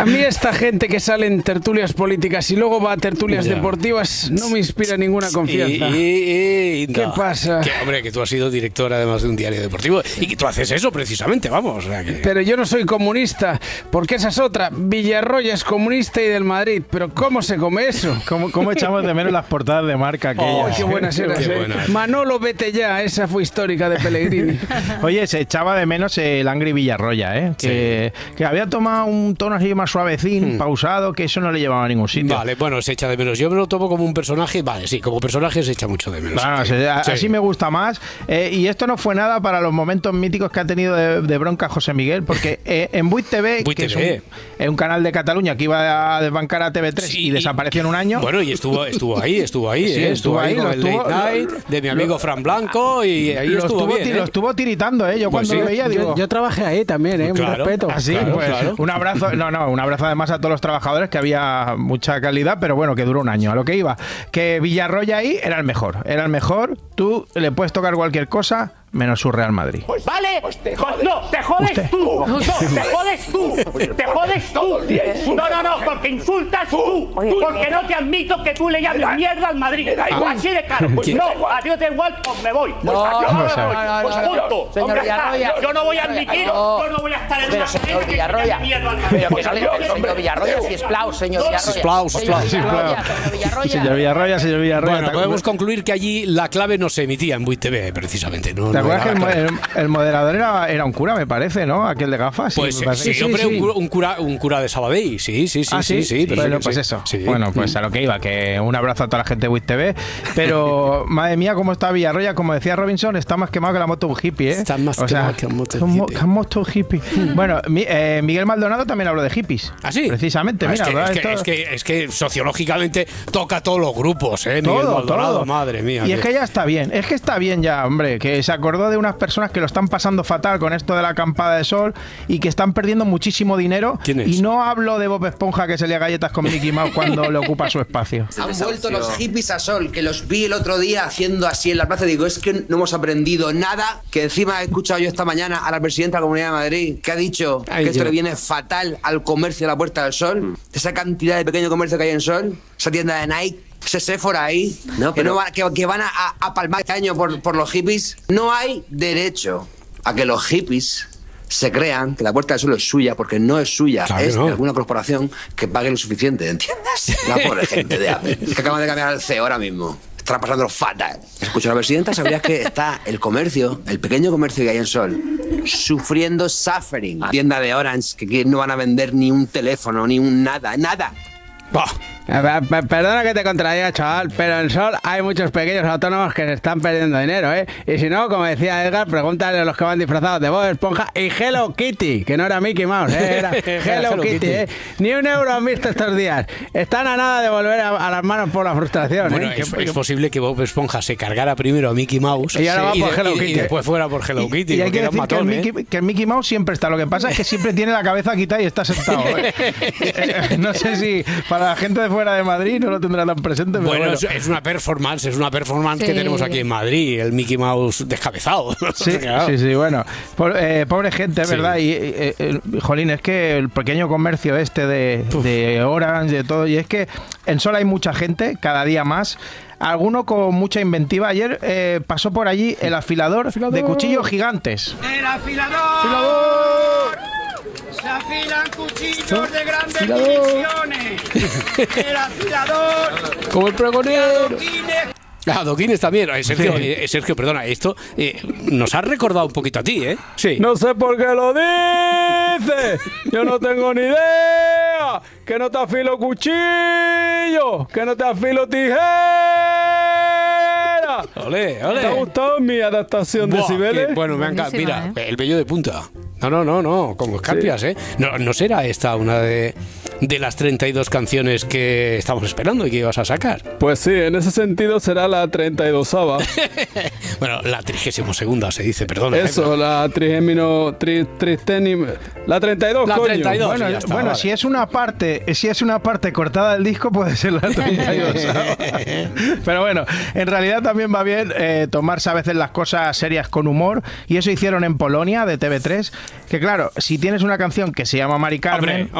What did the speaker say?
A mí esta gente que sale en tertulias políticas y luego va a tertulias deportivas no me inspira ninguna confianza. ¿Qué pasa? Hombre, que tú has sido director además de un diario deportivo y que tú haces eso precisamente, vamos. O sea que... Pero yo no soy comunista, porque esa es otra. Villarroya es comunista y del Madrid, pero ¿cómo se come eso? ¿Cómo echamos de menos las portadas de Marca aquellas? Qué buenas eran. Manolo, vete ya, esa fue histórica de Pellegrini. Oye, se echaba de menos el Angry Villarroya, ¿eh? Que había tomado un tono así más suavecín, pausado, que eso no le llevaba a ningún sitio. Vale, bueno, se echa de menos. Yo me lo tomo como un personaje, vale, sí, como personaje se echa mucho de menos. Bueno, así me gusta más. Y esto no fue nada para los momentos míticos que ha tenido de bronca José Miguel, porque en Buit TV, que es un canal de Cataluña que iba a desbancar a TV3 y desapareció en un año. Bueno, y estuvo ahí, Sí, estuvo ahí con el Late Night de mi amigo Fran Blanco y ahí estuvo bien. Lo estuvo tiritando, yo pues cuando lo veía digo... Yo trabajé ahí también, un respeto. Así, claro. Un abrazo, un abrazo además a todos los trabajadores, que había mucha calidad, pero bueno, que duró un año. A lo que iba, que Villarroya ahí era el mejor, tú le puedes tocar cualquier cosa menos su Real Madrid. ¿Vale? No, te jodes tú. No, te jodes tú. Te jodes tú. No, porque insultas tú. Porque no te admito que tú le llames mierda al Madrid. Así de claro. No, a ti te da igual, pues me voy. Pues punto. Señor Villarroya. Yo no voy a admitir, yo no voy a estar en una señor Villarroya. Señor Villarroya, si es plau, señor Villarroya. Señor Villarroya. Bueno, podemos concluir que allí la clave no se emitía en Buit TV, precisamente, ¿no? ¿Te acuerdas que el moderador era un cura, me parece, ¿no? Aquel de gafas. Pues sí, hombre, un cura de Sabadell. Sí. Bueno, pues eso. Sí. Bueno, pues a lo que iba, que un abrazo a toda la gente de Buit TV. Pero, madre mía, cómo está Villarroya. Como decía Robinson, está más quemado que la moto de un hippie, ¿eh? Está más quemado que la moto de un hippie. Bueno, Miguel Maldonado también habló de hippies. ¿Ah, sí? Precisamente, mira. Es que sociológicamente toca todos los grupos, ¿eh? Miguel Maldonado, madre mía. Y es que ya está bien. Es que está bien ya, hombre, que se acordó de unas personas que lo están pasando fatal con esto de la acampada de sol y que están perdiendo muchísimo dinero. ¿Quién es? Y no hablo de Bob Esponja, que se le galletas con Mickey Mouse cuando le ocupa su espacio. Han vuelto los hippies a sol, que los vi el otro día haciendo así en la plaza. Digo, es que no hemos aprendido nada. Que encima he escuchado yo esta mañana a la presidenta de la Comunidad de Madrid, que ha dicho que esto le viene fatal al comercio de la Puerta del Sol. Esa cantidad de pequeño comercio que hay en Sol, esa tienda de Nike, ese Sephora ahí, que van a palmar este año por los hippies. No hay derecho a que los hippies se crean que la Puerta del Sol es suya, porque no es suya, es de alguna corporación que pague lo suficiente, ¿entiendes? La pobre gente de Apple, que acaban de cambiar al CEO ahora mismo. Estará pasando fatal. Escucha, la presidenta, ¿sabrías que está el comercio, el pequeño comercio que hay en Sol, sufriendo suffering? Tienda de Orange, que no van a vender ni un teléfono, ni un nada. Perdona que te contradiga, chaval, pero en Sol hay muchos pequeños autónomos que se están perdiendo dinero, ¿eh? Y si no, como decía Edgar, pregúntale a los que van disfrazados de Bob Esponja y Hello Kitty, que no era Mickey Mouse, era Hello Kitty, ¿eh? Ni un euro han visto estos días. Están a nada de volver a las manos por la frustración, bueno, ¿eh? Es posible que Bob Esponja se cargara primero a Mickey Mouse y ahora va por Hello Kitty. Y después fuera por Hello Kitty. Y hay que decir que el Mickey Mouse siempre está. Lo que pasa es que siempre tiene la cabeza quitada y está sentado, ¿eh? No sé si para la gente de fuera de Madrid no lo tendrá tan presente, pero bueno. Es una performance que tenemos aquí en Madrid, el Mickey Mouse descabezado. Sí, bueno, pobre gente, ¿verdad? Y jolín, es que el pequeño comercio de Orange, de todo, y es que en Sol hay mucha gente, cada día más. Alguno con mucha inventiva. Ayer pasó por allí el afilador de cuchillos gigantes. ¡El afilador! Se afilan cuchillos de grandes dimensiones. El afilador. Como el pregonero. Adoquines también. Sergio, perdona, esto nos ha recordado un poquito a ti, ¿eh? Sí. No sé por qué lo dices. Yo no tengo ni idea. Que no te afilo cuchillo. Que no te afilo tijera. Ole. ¿Te ha gustado mi adaptación de Cibeles? Bueno, me encanta. Mira, el vello de punta. No, como escarpias, ¿eh? No será esta una de las 32 canciones que estamos esperando y que ibas a sacar. Pues sí, en ese sentido será la 32ª. Bueno, la 32ª se dice, perdona. Eso, la 32, la 32, la coño. 32. Bueno, vale. si es una parte cortada del disco, puede ser la 32. Pero bueno, en realidad también va bien tomarse a veces las cosas serias con humor, y eso hicieron en Polonia de TV3, que claro, si tienes una canción que se llama Mari Carmen,